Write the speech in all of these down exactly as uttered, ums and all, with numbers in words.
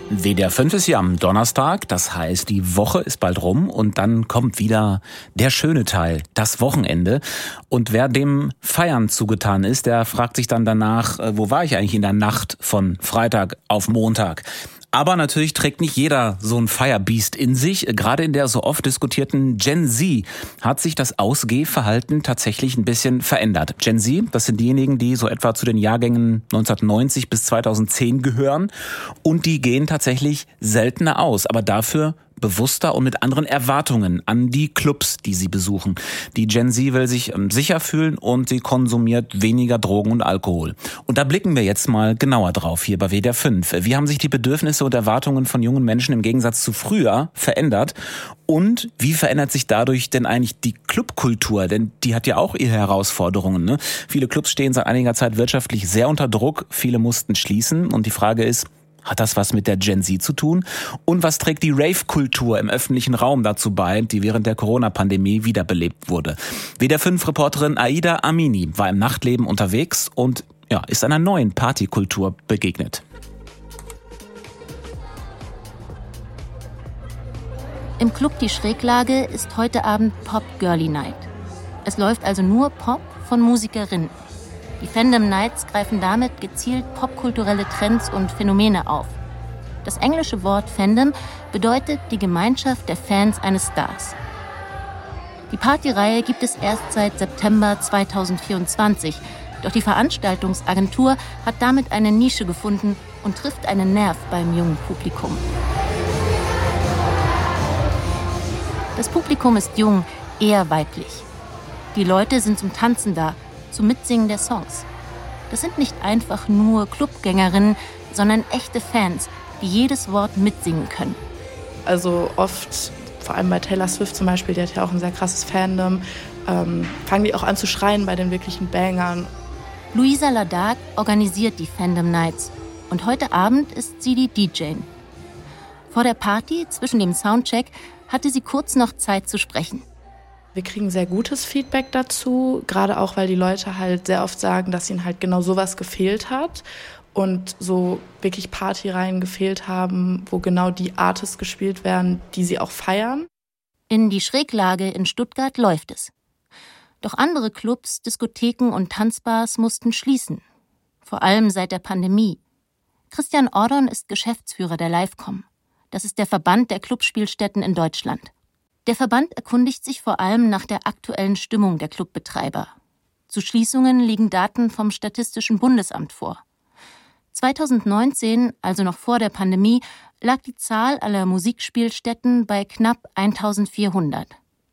W D R fünf ist ja am Donnerstag, das heißt, die Woche ist bald rum und dann kommt wieder der schöne Teil, das Wochenende. Und wer dem Feiern zugetan ist, der fragt sich dann danach, wo war ich eigentlich in der Nacht von Freitag auf Montag? Aber natürlich trägt nicht jeder so ein Feierbiest in sich. Gerade in der so oft diskutierten Gen Z hat sich das Ausgehverhalten tatsächlich ein bisschen verändert. Gen Z, das sind diejenigen, die so etwa zu den Jahrgängen neunzehnhundertneunzig bis zweitausendzehn gehören. Und die gehen tatsächlich seltener aus, aber dafür bewusster und mit anderen Erwartungen an die Clubs, die sie besuchen. Die Gen Z will sich sicher fühlen und sie konsumiert weniger Drogen und Alkohol. Und da blicken wir jetzt mal genauer drauf hier bei W D R fünf. Wie haben sich die Bedürfnisse und Erwartungen von jungen Menschen im Gegensatz zu früher verändert? Und wie verändert sich dadurch denn eigentlich die Clubkultur? Denn die hat ja auch ihre Herausforderungen, ne? Viele Clubs stehen seit einiger Zeit wirtschaftlich sehr unter Druck. Viele mussten schließen. Und die Frage ist, hat das was mit der Gen Z zu tun? Und was trägt die Rave-Kultur im öffentlichen Raum dazu bei, die während der Corona-Pandemie wiederbelebt wurde? W D R fünf-Reporterin Aida Amini war im Nachtleben unterwegs und ja, ist einer neuen Partykultur begegnet. Im Club Die Schräglage ist heute Abend Pop Girly Night. Es läuft also nur Pop von Musikerinnen. Die Fandom Nights greifen damit gezielt popkulturelle Trends und Phänomene auf. Das englische Wort Fandom bedeutet die Gemeinschaft der Fans eines Stars. Die Partyreihe gibt es erst seit September zweitausendvierundzwanzig, doch die Veranstaltungsagentur hat damit eine Nische gefunden und trifft einen Nerv beim jungen Publikum. Das Publikum ist jung, eher weiblich. Die Leute sind zum Tanzen da, zum Mitsingen der Songs. Das sind nicht einfach nur Clubgängerinnen, sondern echte Fans, die jedes Wort mitsingen können. Also oft, vor allem bei Taylor Swift zum Beispiel, die hat ja auch ein sehr krasses Fandom, ähm, fangen die auch an zu schreien bei den wirklichen Bangern. Luisa Ladak organisiert die Fandom Nights und heute Abend ist sie die D J. Vor der Party, zwischen dem Soundcheck, hatte sie kurz noch Zeit zu sprechen. Wir kriegen sehr gutes Feedback dazu, gerade auch, weil die Leute halt sehr oft sagen, dass ihnen halt genau sowas gefehlt hat und so wirklich Partyreihen gefehlt haben, wo genau die Artists gespielt werden, die sie auch feiern. In Die Schräglage in Stuttgart läuft es. Doch andere Clubs, Diskotheken und Tanzbars mussten schließen. Vor allem seit der Pandemie. Christian Ordon ist Geschäftsführer der Livecom. Das ist der Verband der Clubspielstätten in Deutschland. Der Verband erkundigt sich vor allem nach der aktuellen Stimmung der Clubbetreiber. Zu Schließungen liegen Daten vom Statistischen Bundesamt vor. zweitausendneunzehn, also noch vor der Pandemie, lag die Zahl aller Musikspielstätten bei knapp eintausendvierhundert.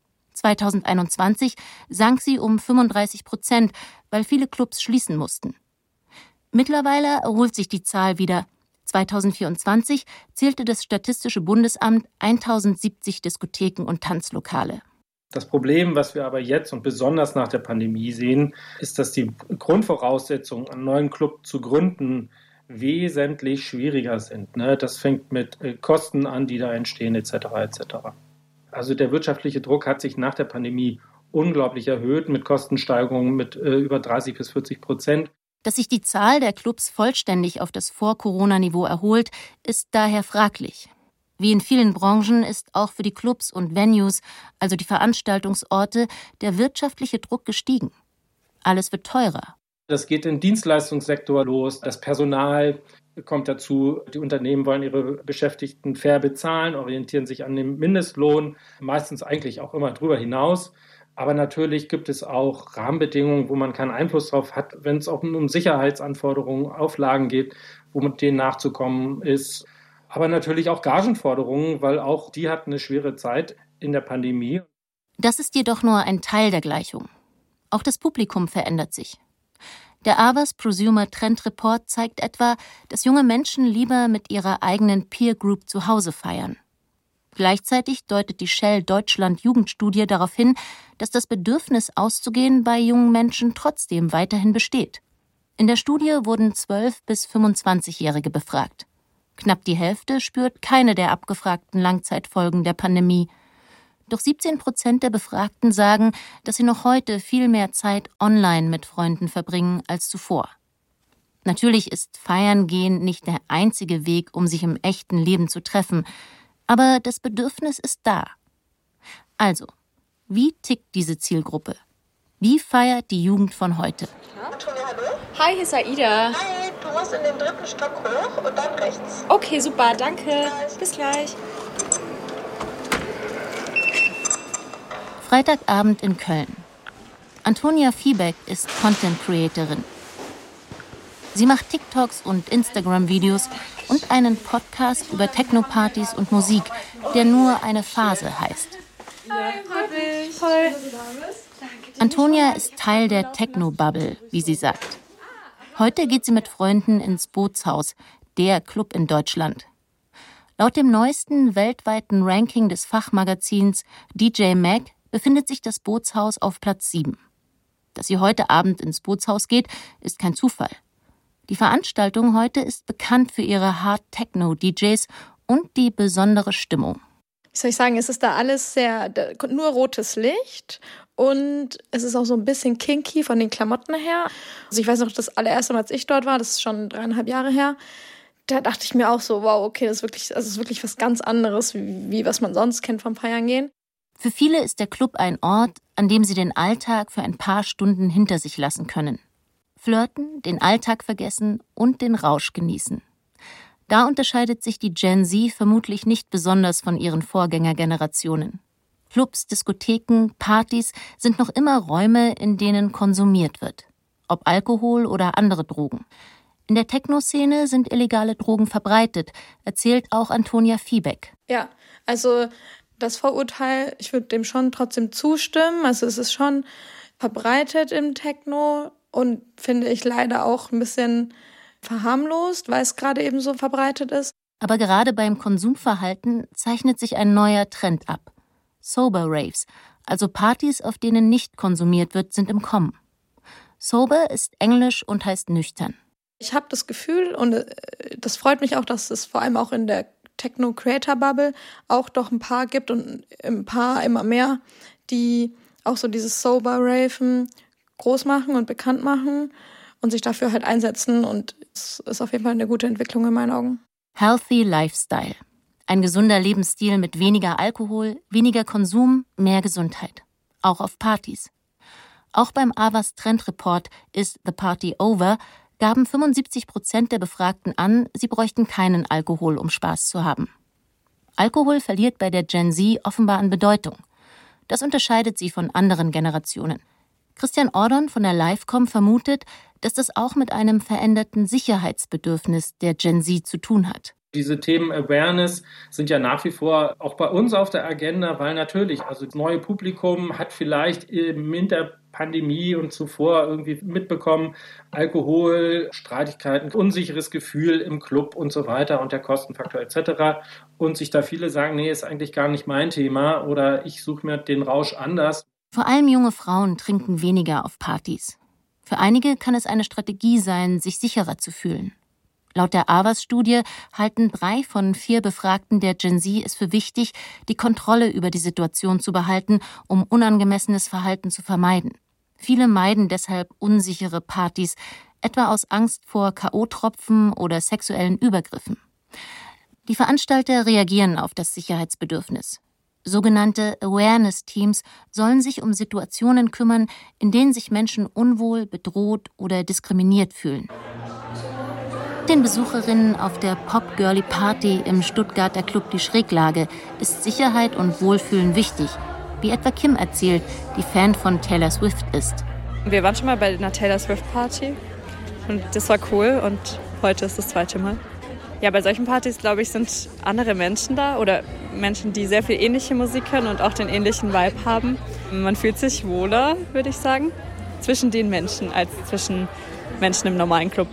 zweitausendeinundzwanzig sank sie um fünfunddreißig Prozent, weil viele Clubs schließen mussten. Mittlerweile erholt sich die Zahl wieder. zweitausendvierundzwanzig zählte das Statistische Bundesamt eintausendsiebzig Diskotheken und Tanzlokale. Das Problem, was wir aber jetzt und besonders nach der Pandemie sehen, ist, dass die Grundvoraussetzungen, einen neuen Club zu gründen, wesentlich schwieriger sind. Das fängt mit Kosten an, die da entstehen, et cetera et cetera. Also der wirtschaftliche Druck hat sich nach der Pandemie unglaublich erhöht, mit Kostensteigerungen mit über dreißig bis vierzig Prozent. Dass sich die Zahl der Clubs vollständig auf das Vor-Corona-Niveau erholt, ist daher fraglich. Wie in vielen Branchen ist auch für die Clubs und Venues, also die Veranstaltungsorte, der wirtschaftliche Druck gestiegen. Alles wird teurer. Das geht im Dienstleistungssektor los. Das Personal kommt dazu. Die Unternehmen wollen ihre Beschäftigten fair bezahlen, orientieren sich an dem Mindestlohn, meistens eigentlich auch immer drüber hinaus. Aber natürlich gibt es auch Rahmenbedingungen, wo man keinen Einfluss drauf hat, wenn es auch um Sicherheitsanforderungen, Auflagen geht, wo mit denen nachzukommen ist. Aber natürlich auch Gagenforderungen, weil auch die hatten eine schwere Zeit in der Pandemie. Das ist jedoch nur ein Teil der Gleichung. Auch das Publikum verändert sich. Der Avas Prosumer Trend Report zeigt etwa, dass junge Menschen lieber mit ihrer eigenen Peer Group zu Hause feiern. Gleichzeitig deutet die Shell Deutschland Jugendstudie darauf hin, dass das Bedürfnis auszugehen bei jungen Menschen trotzdem weiterhin besteht. In der Studie wurden zwölf- bis fünfundzwanzigjährige befragt. Knapp die Hälfte spürt keine der abgefragten Langzeitfolgen der Pandemie. Doch siebzehn Prozent der Befragten sagen, dass sie noch heute viel mehr Zeit online mit Freunden verbringen als zuvor. Natürlich ist Feiern gehen nicht der einzige Weg, um sich im echten Leben zu treffen, aber das Bedürfnis ist da. Also, wie tickt diese Zielgruppe? Wie feiert die Jugend von heute? Hi, hier ist Aida. Hi, du musst in den dritten Stock hoch und dann rechts. Okay, super, danke. Bis gleich. Freitagabend in Köln. Antonia Fiebeck ist Content-Creatorin. Sie macht TikToks und Instagram-Videos und einen Podcast über Techno-Partys und Musik, der nur eine Phase heißt. Hi, freut mich. Voll. Antonia ist Teil der Techno-Bubble, wie sie sagt. Heute geht sie mit Freunden ins Bootshaus, der Club in Deutschland. Laut dem neuesten weltweiten Ranking des Fachmagazins D J Mag befindet sich das Bootshaus auf Platz sieben. Dass sie heute Abend ins Bootshaus geht, ist kein Zufall. Die Veranstaltung heute ist bekannt für ihre Hard-Techno-D Js und die besondere Stimmung. Wie soll ich sagen, es ist da alles sehr, da kommt nur rotes Licht und es ist auch so ein bisschen kinky von den Klamotten her. Also ich weiß noch, das allererste Mal, als ich dort war, das ist schon dreieinhalb Jahre her, da dachte ich mir auch so, wow, okay, das ist wirklich, also das ist wirklich was ganz anderes, wie, wie was man sonst kennt vom Feiern gehen. Für viele ist der Club ein Ort, an dem sie den Alltag für ein paar Stunden hinter sich lassen können. Flirten, den Alltag vergessen und den Rausch genießen. Da unterscheidet sich die Gen Z vermutlich nicht besonders von ihren Vorgängergenerationen. Clubs, Diskotheken, Partys sind noch immer Räume, in denen konsumiert wird. Ob Alkohol oder andere Drogen. In der Techno-Szene sind illegale Drogen verbreitet, erzählt auch Antonia Fiebeck. Ja, also das Vorurteil, ich würde dem schon trotzdem zustimmen. Also es ist schon verbreitet im Techno und finde ich leider auch ein bisschen verharmlost, weil es gerade eben so verbreitet ist. Aber gerade beim Konsumverhalten zeichnet sich ein neuer Trend ab. Sober Raves, also Partys, auf denen nicht konsumiert wird, sind im Kommen. Sober ist Englisch und heißt nüchtern. Ich habe das Gefühl, und das freut mich auch, dass es vor allem auch in der Techno-Creator-Bubble auch doch ein paar gibt und ein paar immer mehr, die auch so dieses Sober-Raven groß machen und bekannt machen und sich dafür halt einsetzen. Und es ist auf jeden Fall eine gute Entwicklung in meinen Augen. Healthy Lifestyle. Ein gesunder Lebensstil mit weniger Alkohol, weniger Konsum, mehr Gesundheit. Auch auf Partys. Auch beim Avas Trendreport Is the Party Over gaben fünfundsiebzig Prozent der Befragten an, sie bräuchten keinen Alkohol, um Spaß zu haben. Alkohol verliert bei der Gen Z offenbar an Bedeutung. Das unterscheidet sie von anderen Generationen. Christian Ordon von der Livecom vermutet, dass das auch mit einem veränderten Sicherheitsbedürfnis der Gen Z zu tun hat. Diese Themen Awareness sind ja nach wie vor auch bei uns auf der Agenda, weil natürlich, also das neue Publikum hat vielleicht in der Pandemie und zuvor irgendwie mitbekommen, Alkohol, Streitigkeiten, unsicheres Gefühl im Club und so weiter und der Kostenfaktor et cetera. Und sich da viele sagen, nee, ist eigentlich gar nicht mein Thema oder ich suche mir den Rausch anders. Vor allem junge Frauen trinken weniger auf Partys. Für einige kann es eine Strategie sein, sich sicherer zu fühlen. Laut der Avas-Studie halten drei von vier Befragten der Gen Z es für wichtig, die Kontrolle über die Situation zu behalten, um unangemessenes Verhalten zu vermeiden. Viele meiden deshalb unsichere Partys, etwa aus Angst vor K O-Tropfen oder sexuellen Übergriffen. Die Veranstalter reagieren auf das Sicherheitsbedürfnis. Sogenannte Awareness-Teams sollen sich um Situationen kümmern, in denen sich Menschen unwohl, bedroht oder diskriminiert fühlen. Den Besucherinnen auf der Pop-Girly-Party im Stuttgarter Club Die Schräglage ist Sicherheit und Wohlfühlen wichtig, wie etwa Kim erzählt, die Fan von Taylor Swift ist. Wir waren schon mal bei einer Taylor Swift-Party und das war cool und heute ist das zweite Mal. Ja, bei solchen Partys, glaube ich, sind andere Menschen da oder Menschen, die sehr viel ähnliche Musik hören und auch den ähnlichen Vibe haben. Man fühlt sich wohler, würde ich sagen, zwischen den Menschen als zwischen Menschen im normalen Club.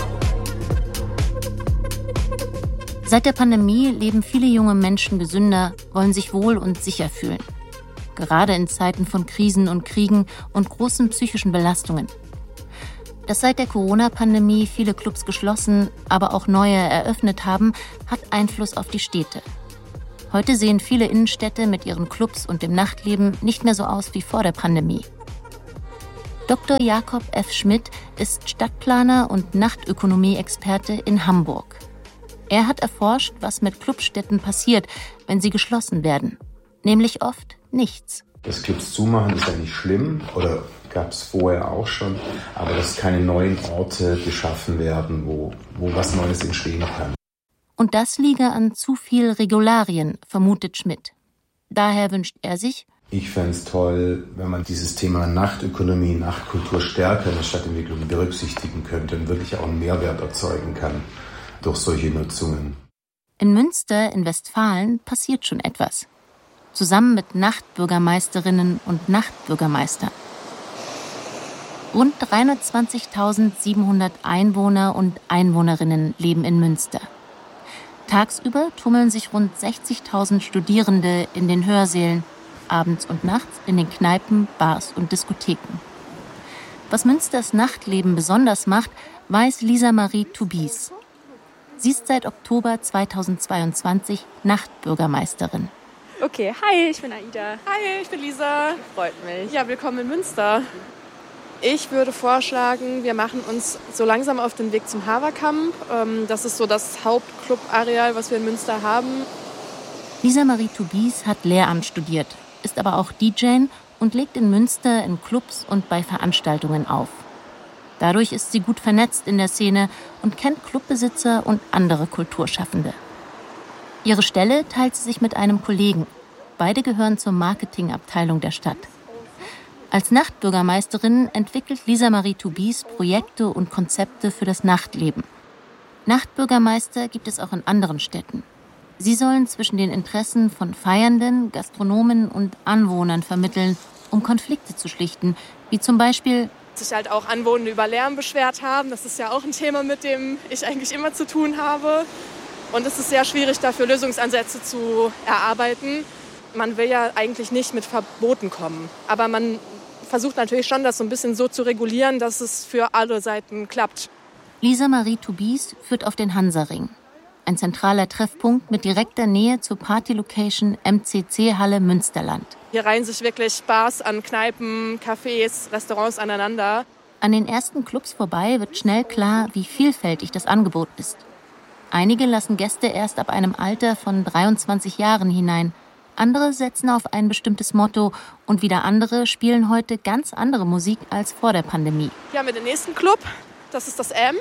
Seit der Pandemie leben viele junge Menschen gesünder, wollen sich wohl und sicher fühlen. Gerade in Zeiten von Krisen und Kriegen und großen psychischen Belastungen. Dass seit der Corona-Pandemie viele Clubs geschlossen, aber auch neue eröffnet haben, hat Einfluss auf die Städte. Heute sehen viele Innenstädte mit ihren Clubs und dem Nachtleben nicht mehr so aus wie vor der Pandemie. Doktor Jakob F. Schmidt ist Stadtplaner und Nachtökonomie-Experte in Hamburg. Er hat erforscht, was mit Clubstädten passiert, wenn sie geschlossen werden. Nämlich oft nichts. Das Clubs zumachen ist ja nicht schlimm oder gab es vorher auch schon, aber dass keine neuen Orte geschaffen werden, wo, wo was Neues entstehen kann. Und das liege an zu viel Regularien, vermutet Schmidt. Daher wünscht er sich: Ich fände es toll, wenn man dieses Thema Nachtökonomie, Nachtkultur stärker in der Stadtentwicklung berücksichtigen könnte und wirklich auch einen Mehrwert erzeugen kann durch solche Nutzungen. In Münster in Westfalen passiert schon etwas. Zusammen mit Nachtbürgermeisterinnen und Nachtbürgermeistern. Rund dreihundertzwanzigtausendsiebenhundert Einwohner und Einwohnerinnen leben in Münster. Tagsüber tummeln sich rund sechzigtausend Studierende in den Hörsälen, abends und nachts in den Kneipen, Bars und Diskotheken. Was Münsters Nachtleben besonders macht, weiß Lisa Marie Toubis. Sie ist seit Oktober zweitausendzweiundzwanzig Nachtbürgermeisterin. Okay, hi, ich bin Aida. Hi, ich bin Lisa. Freut mich. Ja, willkommen in Münster. Ich würde vorschlagen, wir machen uns so langsam auf den Weg zum Haverkamp. Das ist so das Hauptclub-Areal, was wir in Münster haben. Lisa Marie Toubis hat Lehramt studiert, ist aber auch D J und legt in Münster in Clubs und bei Veranstaltungen auf. Dadurch ist sie gut vernetzt in der Szene und kennt Clubbesitzer und andere Kulturschaffende. Ihre Stelle teilt sie sich mit einem Kollegen. Beide gehören zur Marketingabteilung der Stadt. Als Nachtbürgermeisterin entwickelt Lisa Marie Toubis Projekte und Konzepte für das Nachtleben. Nachtbürgermeister gibt es auch in anderen Städten. Sie sollen zwischen den Interessen von Feiernden, Gastronomen und Anwohnern vermitteln, um Konflikte zu schlichten, wie zum Beispiel sich halt auch Anwohner über Lärm beschwert haben. Das ist ja auch ein Thema, mit dem ich eigentlich immer zu tun habe. Und es ist sehr schwierig, dafür Lösungsansätze zu erarbeiten. Man will ja eigentlich nicht mit Verboten kommen. Aber man versucht natürlich schon, das so ein bisschen so zu regulieren, dass es für alle Seiten klappt. Lisa Marie Toubis führt auf den Hansaring. Ein zentraler Treffpunkt mit direkter Nähe zur Party-Location M C C-Halle Münsterland. Hier reihen sich wirklich Bars an Kneipen, Cafés, Restaurants aneinander. An den ersten Clubs vorbei wird schnell klar, wie vielfältig das Angebot ist. Einige lassen Gäste erst ab einem Alter von dreiundzwanzig Jahren hinein. Andere setzen auf ein bestimmtes Motto und wieder andere spielen heute ganz andere Musik als vor der Pandemie. Hier haben wir den nächsten Club, das ist das Amp.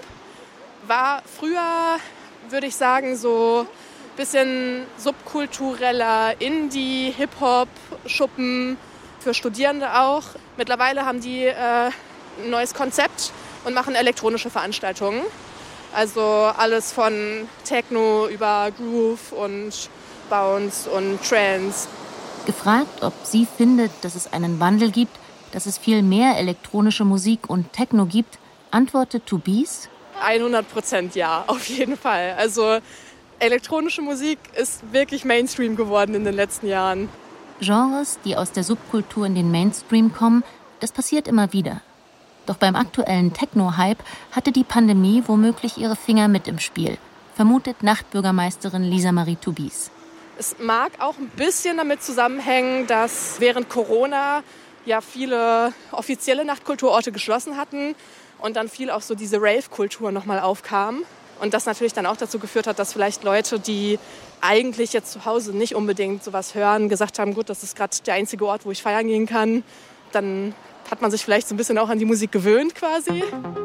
War früher, würde ich sagen, so ein bisschen subkultureller Indie, Hip-Hop-Schuppen für Studierende auch. Mittlerweile haben die äh, ein neues Konzept und machen elektronische Veranstaltungen. Also alles von Techno über Groove und Bounce und Trance. Gefragt, ob sie findet, dass es einen Wandel gibt, dass es viel mehr elektronische Musik und Techno gibt, antwortet Toubis: hundert Prozent ja, auf jeden Fall. Also elektronische Musik ist wirklich Mainstream geworden in den letzten Jahren. Genres, die aus der Subkultur in den Mainstream kommen, das passiert immer wieder. Doch beim aktuellen Techno-Hype hatte die Pandemie womöglich ihre Finger mit im Spiel, vermutet Nachtbürgermeisterin Lisa Marie Toubis. Es mag auch ein bisschen damit zusammenhängen, dass während Corona ja viele offizielle Nachtkulturorte geschlossen hatten und dann viel auch so diese Rave-Kultur nochmal aufkam. Und das natürlich dann auch dazu geführt hat, dass vielleicht Leute, die eigentlich jetzt zu Hause nicht unbedingt sowas hören, gesagt haben, gut, das ist gerade der einzige Ort, wo ich feiern gehen kann. Dann hat man sich vielleicht so ein bisschen auch an die Musik gewöhnt quasi.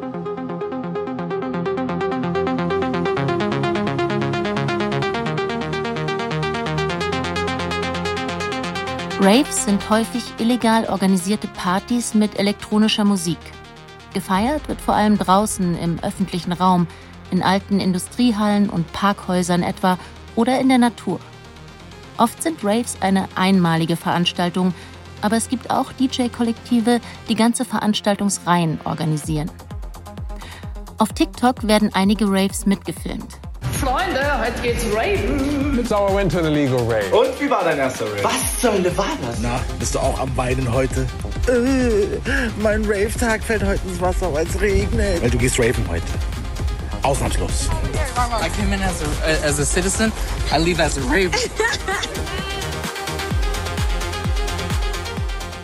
Raves sind häufig illegal organisierte Partys mit elektronischer Musik. Gefeiert wird vor allem draußen im öffentlichen Raum, in alten Industriehallen und Parkhäusern etwa oder in der Natur. Oft sind Raves eine einmalige Veranstaltung, aber es gibt auch D J-Kollektive, die ganze Veranstaltungsreihen organisieren. Auf TikTok werden einige Raves mitgefilmt. Freunde, heute geht's raven. It's our winter illegal rave. Und wie war dein erster Rave? Was zur Hölle war das? Na, bist du auch am Weinen heute? Äh, mein Rave-Tag fällt heute ins Wasser, weil es regnet. Weil du gehst raven heute. Ausnahmslos. I came in as a, as a citizen, I leave as a rave.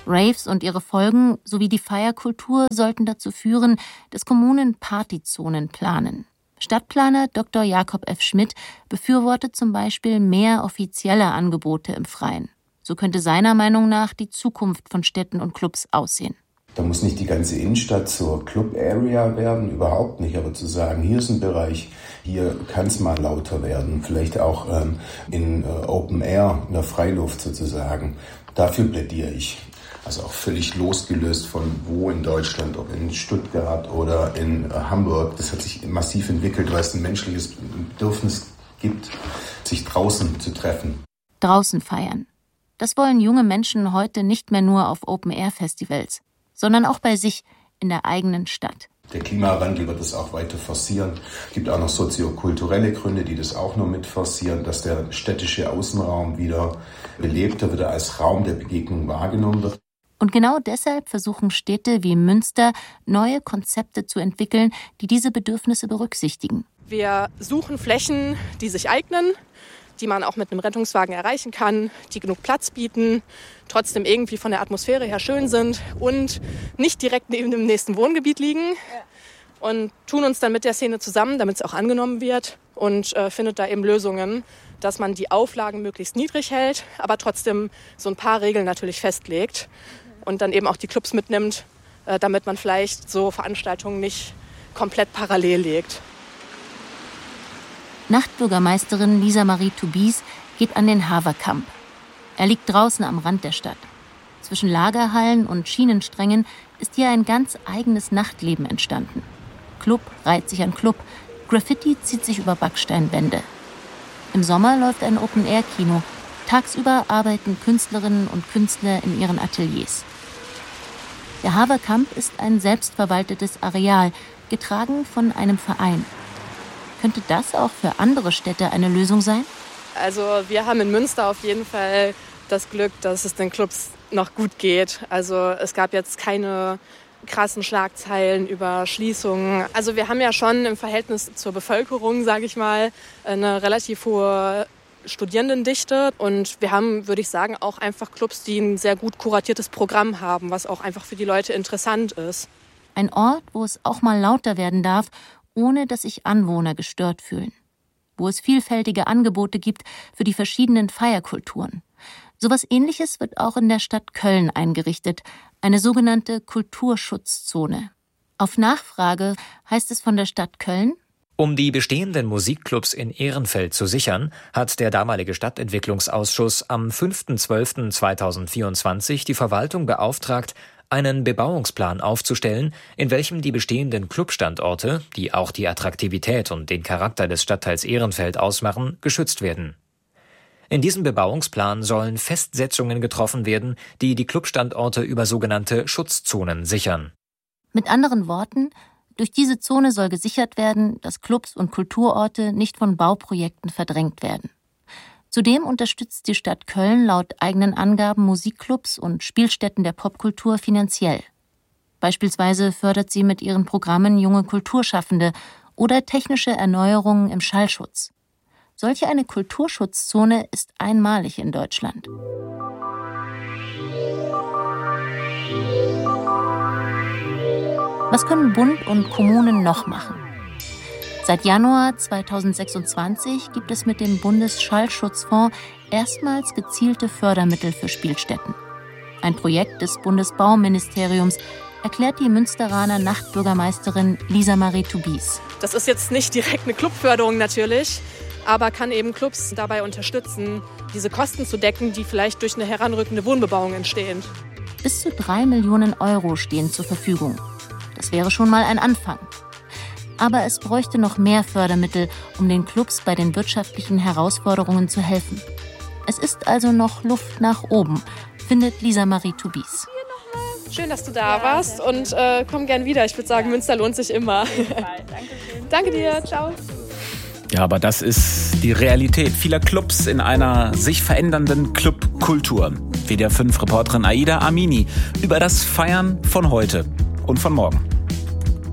Raves und ihre Folgen sowie die Feierkultur sollten dazu führen, dass Kommunen Partyzonen planen. Stadtplaner Doktor Jakob F. Schmidt befürwortet zum Beispiel mehr offizielle Angebote im Freien. So könnte seiner Meinung nach die Zukunft von Städten und Clubs aussehen. Da muss nicht die ganze Innenstadt zur Club-Area werden, überhaupt nicht. Aber zu sagen, hier ist ein Bereich, hier kann es mal lauter werden. Vielleicht auch ähm, in äh, Open Air, in der Freiluft sozusagen. Dafür plädiere ich. Also auch völlig losgelöst von wo in Deutschland, ob in Stuttgart oder in äh, Hamburg. Das hat sich massiv entwickelt, weil es ein menschliches Bedürfnis gibt, sich draußen zu treffen. Draußen feiern. Das wollen junge Menschen heute nicht mehr nur auf Open-Air-Festivals, sondern auch bei sich in der eigenen Stadt. Der Klimawandel wird es auch weiter forcieren. Es gibt auch noch soziokulturelle Gründe, die das auch noch mit forcieren, dass der städtische Außenraum wieder belebter, wieder als Raum der Begegnung wahrgenommen wird. Und genau deshalb versuchen Städte wie Münster, neue Konzepte zu entwickeln, die diese Bedürfnisse berücksichtigen. Wir suchen Flächen, die sich eignen, die man auch mit einem Rettungswagen erreichen kann, die genug Platz bieten, trotzdem irgendwie von der Atmosphäre her schön sind und nicht direkt neben dem nächsten Wohngebiet liegen. Und tun uns dann mit der Szene zusammen, damit es auch angenommen wird und äh, findet da eben Lösungen, dass man die Auflagen möglichst niedrig hält, aber trotzdem so ein paar Regeln natürlich festlegt und dann eben auch die Clubs mitnimmt, äh, damit man vielleicht so Veranstaltungen nicht komplett parallel legt. Nachtbürgermeisterin Lisa Marie Tobies geht an den Haverkamp. Er liegt draußen am Rand der Stadt. Zwischen Lagerhallen und Schienensträngen ist hier ein ganz eigenes Nachtleben entstanden. Club reiht sich an Club, Graffiti zieht sich über Backsteinwände. Im Sommer läuft ein Open-Air-Kino. Tagsüber arbeiten Künstlerinnen und Künstler in ihren Ateliers. Der Haverkamp ist ein selbstverwaltetes Areal, getragen von einem Verein. Könnte das auch für andere Städte eine Lösung sein? Also wir haben in Münster auf jeden Fall das Glück, dass es den Clubs noch gut geht. Also es gab jetzt keine krassen Schlagzeilen über Schließungen. Also wir haben ja schon im Verhältnis zur Bevölkerung, sage ich mal, eine relativ hohe Studierendendichte. Und wir haben, würde ich sagen, auch einfach Clubs, die ein sehr gut kuratiertes Programm haben, was auch einfach für die Leute interessant ist. Ein Ort, wo es auch mal lauter werden darf, ohne dass sich Anwohner gestört fühlen. Wo es vielfältige Angebote gibt für die verschiedenen Feierkulturen. Sowas Ähnliches wird auch in der Stadt Köln eingerichtet, eine sogenannte Kulturschutzzone. Auf Nachfrage heißt es von der Stadt Köln: Um die bestehenden Musikclubs in Ehrenfeld zu sichern, hat der damalige Stadtentwicklungsausschuss am fünfter zwölfter zweitausendvierundzwanzig die Verwaltung beauftragt, einen Bebauungsplan aufzustellen, in welchem die bestehenden Clubstandorte, die auch die Attraktivität und den Charakter des Stadtteils Ehrenfeld ausmachen, geschützt werden. In diesem Bebauungsplan sollen Festsetzungen getroffen werden, die die Clubstandorte über sogenannte Schutzzonen sichern. Mit anderen Worten, durch diese Zone soll gesichert werden, dass Clubs und Kulturorte nicht von Bauprojekten verdrängt werden. Zudem unterstützt die Stadt Köln laut eigenen Angaben Musikclubs und Spielstätten der Popkultur finanziell. Beispielsweise fördert sie mit ihren Programmen junge Kulturschaffende oder technische Erneuerungen im Schallschutz. Solch eine Kulturschutzzone ist einmalig in Deutschland. Was können Bund und Kommunen noch machen? Seit Januar zweitausendsechsundzwanzig gibt es mit dem Bundesschallschutzfonds erstmals gezielte Fördermittel für Spielstätten. Ein Projekt des Bundesbauministeriums, erklärt die Münsteraner Nachtbürgermeisterin Lisa Marie Tobies. Das ist jetzt nicht direkt eine Clubförderung natürlich, aber kann eben Clubs dabei unterstützen, diese Kosten zu decken, die vielleicht durch eine heranrückende Wohnbebauung entstehen. Bis zu drei Millionen Euro stehen zur Verfügung. Das wäre schon mal ein Anfang. Aber es bräuchte noch mehr Fördermittel, um den Clubs bei den wirtschaftlichen Herausforderungen zu helfen. Es ist also noch Luft nach oben, findet Lisa Marie Tobies. Schön, dass du da ja, warst und äh, komm gern wieder. Ich würde sagen, ja. Münster lohnt sich immer. Danke dir, ciao. Ja, aber das ist die Realität vieler Clubs in einer sich verändernden Clubkultur. W D R fünf Reporterin Aida Amini über das Feiern von heute und von morgen.